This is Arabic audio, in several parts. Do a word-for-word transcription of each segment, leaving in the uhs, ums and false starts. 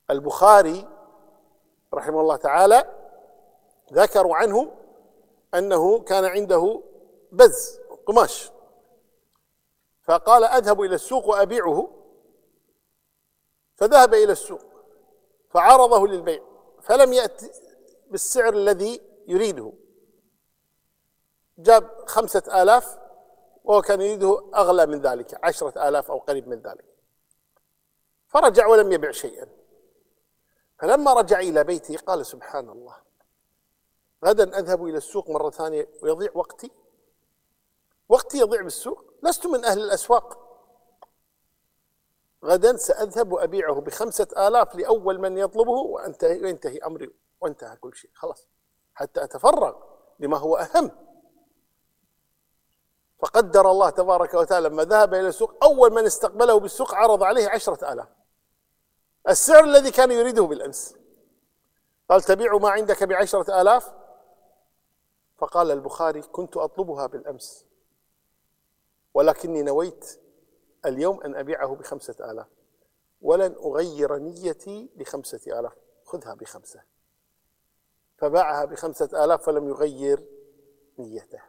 البخاري رحمه الله تعالى ذكروا عنه أنه كان عنده بز قماش، فقال أذهب إلى السوق وأبيعه، فذهب إلى السوق فعرضه للبيع فلم يأتي بالسعر الذي يريده، جاب خمسة آلاف وهو كان يريده أغلى من ذلك، عشرة آلاف أو قريب من ذلك، فرجع ولم يبيع شيئا. فلما رجع إلى بيته قال سبحان الله، غدا أذهب إلى السوق مرة ثانية ويضيع وقتي، وقتي يضيع بالسوق، لست من أهل الأسواق، غدا سأذهب وأبيعه بخمسة آلاف لأول من يطلبه وانتهي وينتهي أمري وانتهى كل شيء خلاص، حتى أتفرغ لما هو أهم. فقدر الله تبارك وتعالى لما ذهب إلى السوق أول من استقبله بالسوق عرض عليه عشرة آلاف، السعر الذي كان يريده بالأمس. قال تبيع ما عندك بعشرة آلاف؟ فقال البخاري كنت أطلبها بالأمس ولكني نويت اليوم أن أبيعه بخمسة آلاف ولن أغير نيتي بخمسة آلاف، خذها بخمسة. فباعها بخمسة آلاف فلم يغير نيته.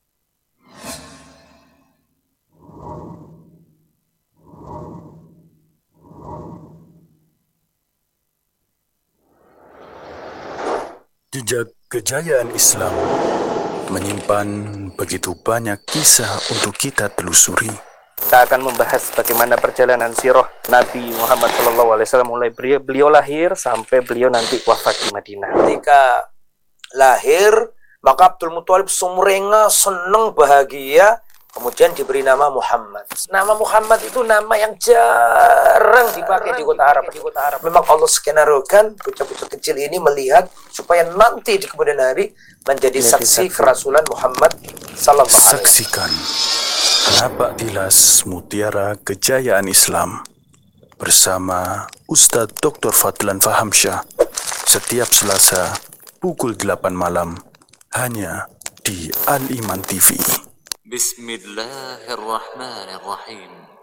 Jejak kejayaan Islam menyimpan begitu banyak kisah untuk kita telusuri. Kita akan membahas bagaimana perjalanan sirah Nabi Muhammad shallallahu alaihi wasallam mulai beliau, beliau lahir sampai beliau nanti wafat di Madinah. Ketika lahir, maka Abdul Muthalib sumringah, senang, bahagia, kemudian diberi nama Muhammad. Nama Muhammad itu nama yang jarang dipakai di kota Arab. Di kota Arab. Memang Allah skenarokan bocah-bocah kecil ini melihat supaya nanti di kemudian hari menjadi saksi kerasulan Muhammad sallallahu alaihi wasallam. Saksikan Napak Tilas Mutiara Kejayaan Islam bersama Ustadz Doktor Fadlan Fahamsyah setiap Selasa pukul delapan malam hanya di Al Iman T V. Bismillahirrahmanirrahim.